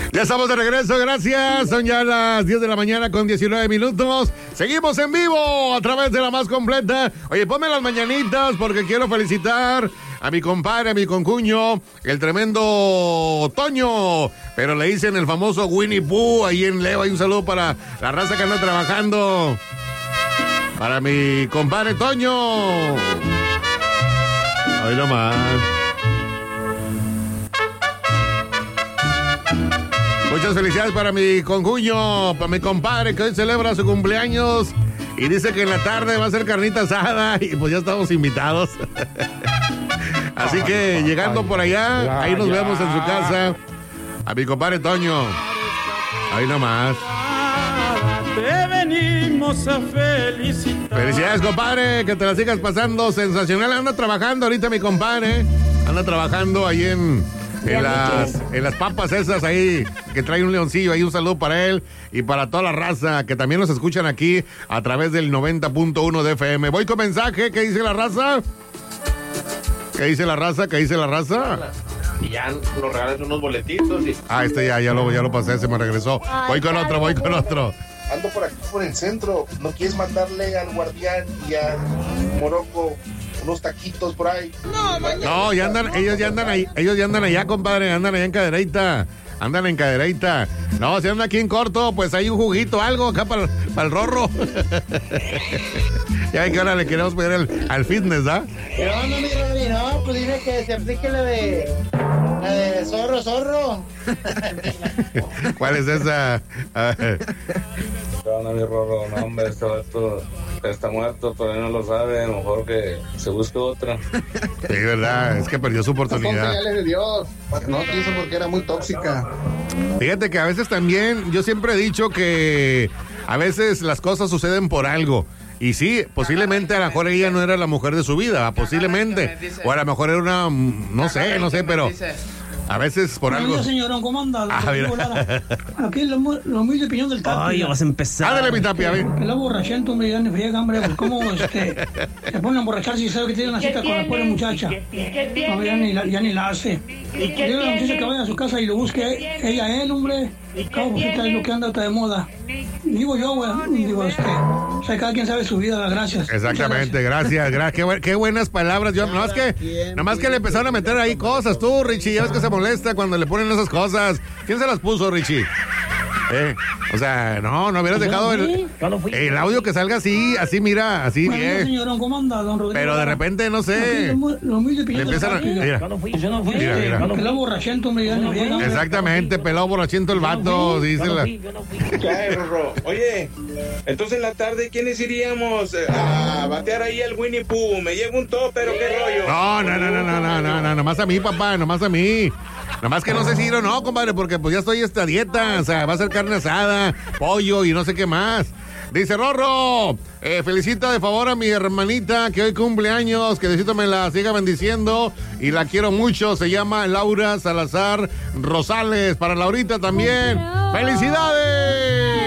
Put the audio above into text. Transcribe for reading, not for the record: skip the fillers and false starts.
Ya estamos de regreso, gracias. Son ya las 10 de la mañana con 19 minutos. Seguimos en vivo a través de la más completa. Oye, ponme las mañanitas porque quiero felicitar a mi compadre, a mi concuño, el tremendo Toño. Pero le dicen el famoso Winnie Pooh ahí en Leo. Hay un saludo para la raza que anda trabajando. Para mi compadre Toño. Ahí nomás. Muchas felicidades para mi concuño, para mi compadre que hoy celebra su cumpleaños y dice que en la tarde va a ser carnita asada y pues ya estamos invitados. Así que llegando por allá, ahí nos vemos en su casa. A mi compadre Toño. Ahí nomás. Te venimos a felicitar. Felicidades, compadre, que te la sigas pasando sensacional. Anda trabajando ahorita mi compadre. Anda trabajando ahí en las papas esas ahí, que trae un leoncillo ahí. Un saludo para él y para toda la raza que también nos escuchan aquí a través del 90.1 de FM. Voy con mensaje. ¿Qué dice la raza? ¿Qué dice la raza? ¿Qué dice la raza? Y ya nos regalan unos boletitos. Ya lo pasé, se me regresó. Voy con otro. Ando por aquí por el centro. ¿No quieres mandarle al Guardián y a Morocco unos taquitos por ahí? No, ellos ya andan allá, compadre, andan allá en Cadereyta. No, si andan aquí en corto, pues hay un juguito, algo acá para el rorro. Ya ven que ahora le queremos poner al fitness, ¿ah? No, mi Rodri, no, pues dice que se aplique la de zorro. ¿Cuál es esa? No, mi Rorro, no, hombre, esto está muerto, todavía no lo sabe, a lo mejor que se busque otra. Sí, verdad, es que perdió su oportunidad. Son señales de Dios. No, pienso porque era muy tóxica. Fíjate que a veces también, yo siempre he dicho que a veces las cosas suceden por algo. Y sí, posiblemente a lo mejor ella no era la mujer de su vida, posiblemente. O a lo mejor era una, no sé, pero a veces por algo. Hola, señorón, ¿cómo anda? Mira. Aquí lo humilde opinión del Tapia. Ay, ya vas a empezar. Ándale, mi Tapia, a ver. Que la borrachento, hombre, ya ni friega, hombre, pues cómo se pone a emborracharse y sabe que tiene una cita con la pobre muchacha. No, ya ni la hace. Dile a la muchacha que vaya a su casa y lo busque ella a él, hombre. Cabo, porque es lo que anda está de moda. Digo yo, güey, o sea, cada quien sabe su vida, gracias. Exactamente, gracias. Qué buenas palabras. Yo, nomás que le empezaron a meter ahí cosas, tú, Richie, ya ves que se molesta cuando le ponen esas cosas. ¿Quién se las puso, Richie? O sea, no hubieras dejado el audio que salga así, mira, así bien. Señorón, ¿cómo anda, don Rodrigo? Pero de repente, no sé. Le empiezan a... Mira. Mira. Pelado borrachento, hombre, ya ni friega. Exactamente, pelado borrachento el vato, dice la... ¿Qué, Rorro? Oye, entonces en la tarde, ¿quiénes iríamos a batear ahí al Winnie Pooh? ¿Me llega un topper o qué rollo? No, nomás a mí, papá, nomás a mí. Nomás que no sé si ir o no, compadre, porque pues ya estoy esta dieta, o sea, va a ser carne asada, pollo y no sé qué más. Dice Rorro, felicita de favor a mi hermanita que hoy cumple años, que Diosito me la siga bendiciendo y la quiero mucho, se llama Laura Salazar Rosales, para Laurita también. ¡Felicidades!